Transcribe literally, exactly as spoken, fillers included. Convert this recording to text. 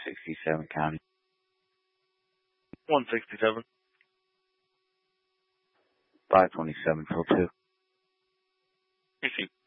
sixty-seven County. one sixty-seven. five twenty-seven, fill two. Receive.